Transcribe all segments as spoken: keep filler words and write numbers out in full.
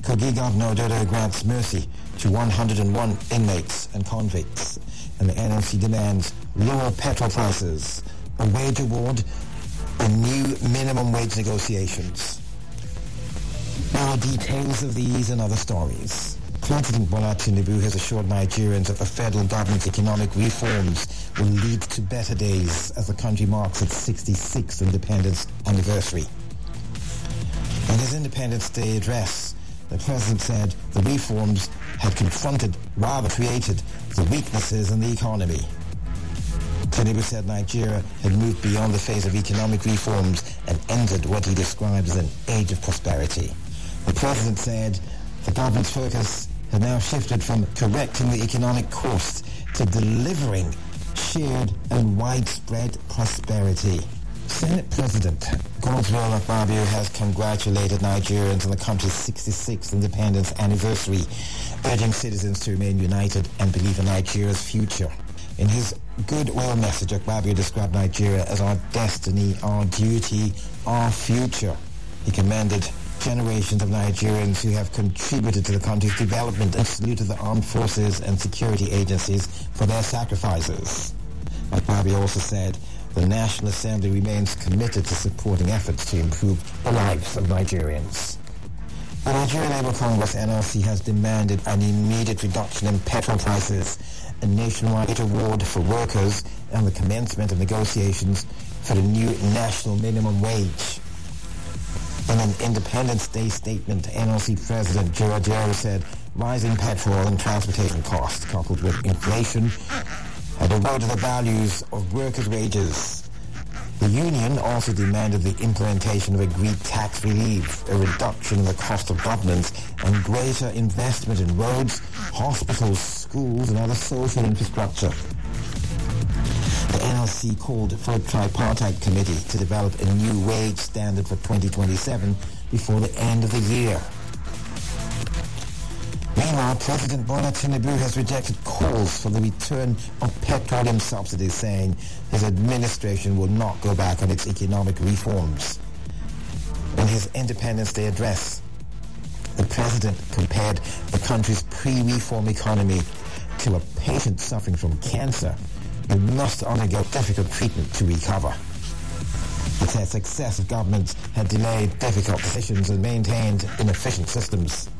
Kogi Governor Dodo grants mercy to one hundred one inmates and convicts, and the N L C demands lower petrol prices, a wage award, and new minimum wage negotiations. Now, details of these and other stories. President Bola Tinubu has assured Nigerians that the federal government's economic reforms will lead to better days as the country marks its sixty-sixth independence anniversary. In his Independence Day address, the president said the reforms had confronted, rather created, the weaknesses in the economy. Tinubu said Nigeria had moved beyond the phase of economic reforms and entered what he described as an age of prosperity. The president said the government's focus had now shifted from correcting the economic course to delivering shared and widespread prosperity. Senate President Godswill Akpabio has congratulated Nigerians on the country's sixty-sixth independence anniversary, urging citizens to remain united and believe in Nigeria's future. In his goodwill message, Akpabio described Nigeria as our destiny, our duty, our future. He commended generations of Nigerians who have contributed to the country's development and saluted the armed forces and security agencies for their sacrifices. Akpabio also said the National Assembly remains committed to supporting efforts to improve the lives of Nigerians. The Nigerian Labour Congress, N L C, has demanded an immediate reduction in petrol prices, a nationwide award for workers, and the commencement of negotiations for the new national minimum wage. In an Independence Day statement, N L C President Joe Ajaero said rising petrol and transportation costs, coupled with inflation, had eroded the values of workers' wages. The union also demanded the implementation of agreed tax relief, a reduction in the cost of government, and greater investment in roads, hospitals, schools, and other social infrastructure. The N L C called for a tripartite committee to develop a new wage standard for twenty twenty-seven before the end of the year. Meanwhile, President Bola Tinubu has rejected calls for the return of petroleum subsidies, saying his administration will not go back on its economic reforms. In his Independence Day address, the president compared the country's pre-reform economy to a patient suffering from cancer who must undergo difficult treatment to recover. He said successive governments had delayed difficult decisions and maintained inefficient systems.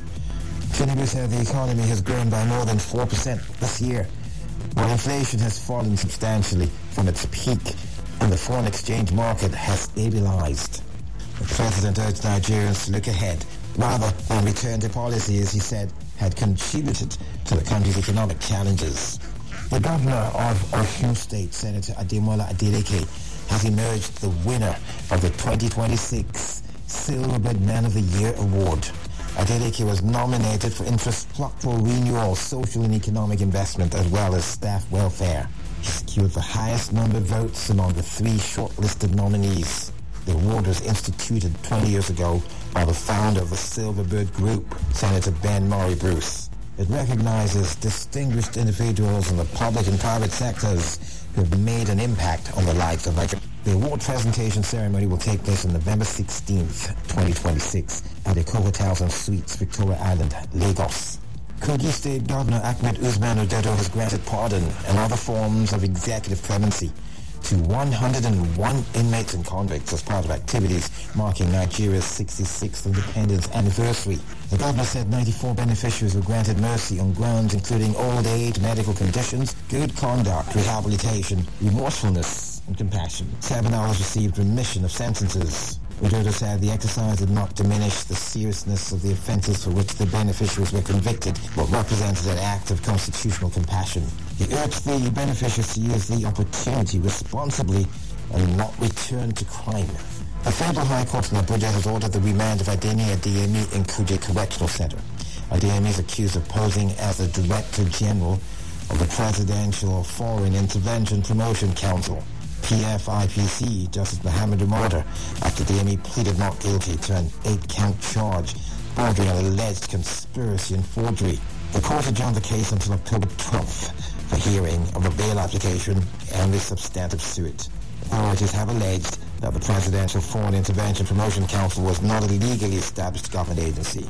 Tinubu said the economy has grown by more than four percent this year, while inflation has fallen substantially from its peak and the foreign exchange market has stabilized. The president urged Nigerians to look ahead rather than return to policies he said had contributed to the country's economic challenges. The governor of Osun State, Senator Ademola Adeleke, has emerged the winner of the twenty twenty-six Silverbird Man of the Year Award. Adeleke was nominated for infrastructural renewal, social and economic investment, as well as staff welfare. He secured the highest number of votes among the three shortlisted nominees. The award was instituted twenty years ago by the founder of the Silverbird Group, Senator Ben Murray Bruce. It recognizes distinguished individuals in the public and private sectors who have made an impact on the lives of Nigeria. The award presentation ceremony will take place on November sixteenth, twenty twenty-six at Eco Hotels and Suites, Victoria Island, Lagos. Kogi State Governor Ahmed Usman Odedo has granted pardon and other forms of executive clemency to one hundred one inmates and convicts as part of activities marking Nigeria's sixty-sixth independence anniversary. The governor said ninety-four beneficiaries were granted mercy on grounds including old age, medical conditions, good conduct, rehabilitation, remorsefulness, and compassion. Seven others received remission of sentences. Odedo said the exercise did not diminish the seriousness of the offences for which the beneficiaries were convicted, but represented an act of constitutional compassion. He urged the beneficiaries to use the opportunity responsibly and not return to crime. The Federal High Court in Abuja has ordered the remand of Adeni Adeyemi in Kuje Correctional Center. Adeyemi is accused of posing as the Director General of the Presidential Foreign Intervention Promotion Council, P F I P C, Justice Muhammad Umarda, after Adeyemi pleaded not guilty to an eight-count charge bordering on alleged conspiracy and forgery. The court adjourned the case until October twelfth for hearing of a bail application and the substantive suit. Authorities have alleged that the Presidential Foreign Intervention Promotion Council was not a legally established government agency.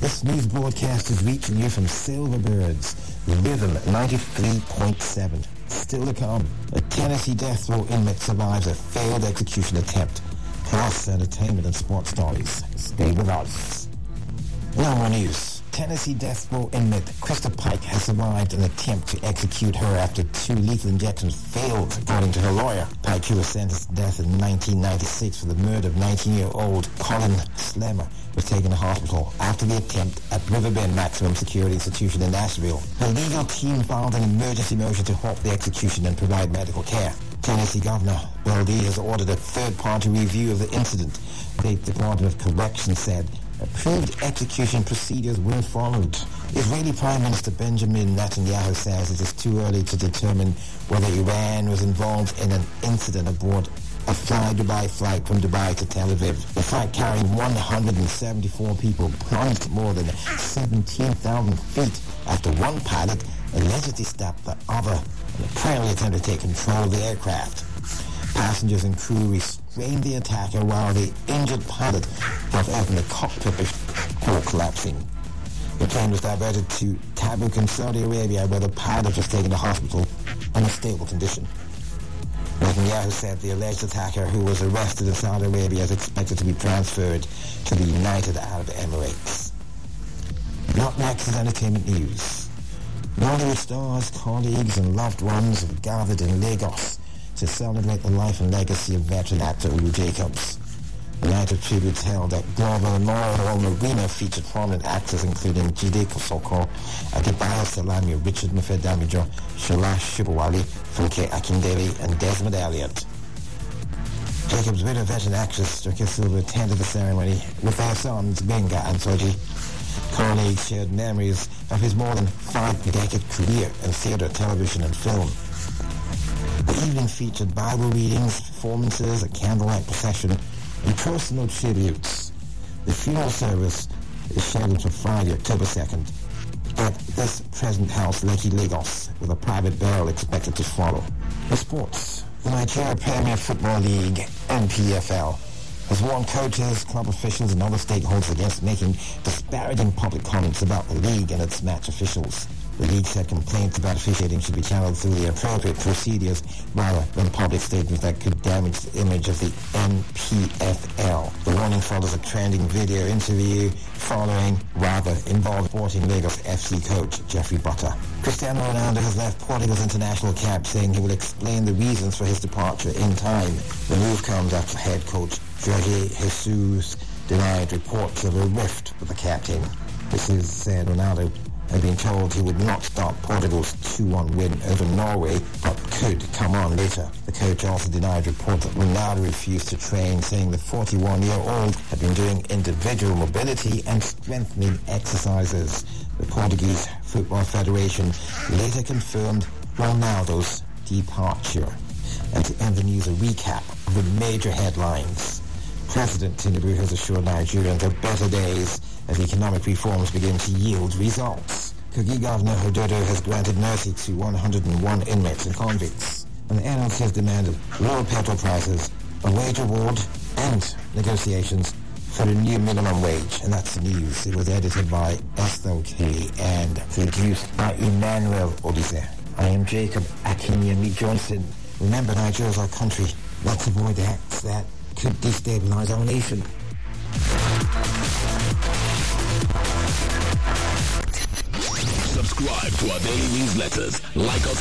This news broadcast is reaching you from Silverbirds, Rhythm ninety-three point seven. Still to come, a Tennessee death row inmate survives a failed execution attempt. Plus, entertainment and sports stories. Stay with us. Now more news. Tennessee death row inmate Krista Pike has survived an attempt to execute her after two lethal injections failed, according to her lawyer. Pike, who was sentenced to death in nineteen ninety-six for the murder of nineteen-year-old Colin Slemmer, was taken to hospital after the attempt at Riverbend Maximum Security Institution in Nashville. The legal team filed an emergency motion to halt the execution and provide medical care. Tennessee Governor Bill D has ordered a third-party review of the incident. The Department of Corrections said approved execution procedures were followed. Israeli Prime Minister Benjamin Netanyahu says it is too early to determine whether Iran was involved in an incident aboard a Fly Dubai flight from Dubai to Tel Aviv. The flight carrying one hundred seventy-four people plunged more than seventeen thousand feet after one pilot allegedly stopped the other and apparently attempted to take control of the aircraft. Passengers and crew restrained the attacker while the injured pilot got out in the cockpit before collapsing. The plane was diverted to Tabuk in Saudi Arabia, where the pilot was taken to hospital in a stable condition. Netanyahu said the alleged attacker, who was arrested in Saudi Arabia, is expected to be transferred to the United Arab Emirates. Not next is entertainment news. Nollywood stars, colleagues and loved ones have gathered in Lagos to celebrate the life and legacy of veteran actor Olu Jacobs. The night of tributes held at Global Memorial Marina featured prominent actors including Jide Kosoko, Adebayo Salami, Richard Mufedamijo, Shola Shibawali, Funke Akindele, and Desmond Elliott. Jacobs' widow, veteran actress Joke Silva, attended the ceremony with their sons Benga and Soji. Colleagues shared memories of his more than five-decade career in theatre, television, and film. The evening featured Bible readings, performances, a candlelight procession, and personal tributes. The funeral service is scheduled for Friday, October second, at this present house, Lekki, Lagos, with a private burial expected to follow. In sports, the Nigeria Premier Football League, N P F L, has warned coaches, club officials, and other stakeholders against making disparaging public comments about the league and its match officials. The league said complaints about officiating should be channeled through the appropriate procedures rather than public statements that could damage the image of the N P F L. The warning follows a trending video interview following rather involved Sporting Lagos F C coach Jeffrey Butter. Cristiano Ronaldo has left Portugal's international camp, saying he will explain the reasons for his departure in time. The move comes after head coach Jorge Jesus denied reports of a rift with the captain. This is said Ronaldo had been told he would not start Portugal's two one win over Norway, but could come on later. The coach also denied reports that Ronaldo refused to train, saying the forty-one-year-old had been doing individual mobility and strengthening exercises. The Portuguese Football Federation later confirmed Ronaldo's departure. And to end the news, a recap of the major headlines. President Tinubu has assured Nigerians of better days as economic reforms begin to yield results. Kogi Governor Hododo has granted mercy to one hundred one inmates and convicts. And the N L C has demanded lower petrol prices, a wage award, and negotiations for a new minimum wage. And that's the news. It was edited by Esther K and produced by Emmanuel Odise. I am Jacob Akinyemi Johnson. Remember, Nigeria is our country. Let's avoid acts that could destabilize our nation. Subscribe to our daily newsletters. Like us